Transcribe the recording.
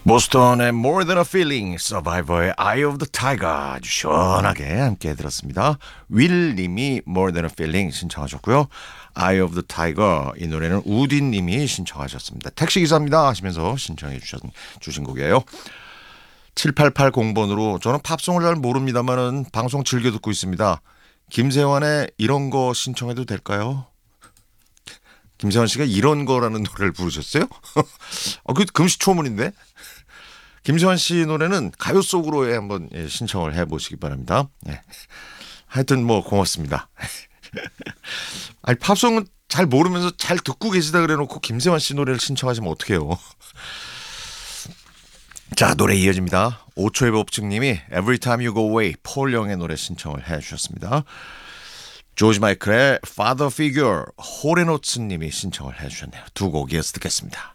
보스턴의 More Than a Feeling, 서바이버의 Eye of the Tiger 아주 시원하게 함께 들었습니다. 윌님이 More Than a Feeling 신청하셨고요. Eye of the Tiger 이 노래는 우디님이 신청하셨습니다. 택시기사입니다 하시면서 신청해 주신 곡이에요. 7880번으로 저는 팝송을 잘 모릅니다만은 방송 즐겨 듣고 있습니다. 김세환의 이런 거 신청해도 될까요? 김세환 씨가 이런 거라는 노래를 부르셨어요? 그 금시초문인데? 김세환 씨 노래는 가요 속으로 한번 신청을 해보시기 바랍니다. 하여튼 뭐 고맙습니다. 아니 팝송은 잘 모르면서 잘 듣고 계시다 그래놓고 김세환 씨 노래를 신청하시면 어떡해요. 자, 노래 이어집니다. 5초의 법칙님이 Every Time You Go Away 폴 영의 노래 신청을 해주셨습니다. 조지 마이클의 Father Figure 호레노츠님이 신청을 해주셨네요. 두 곡 이어서 듣겠습니다.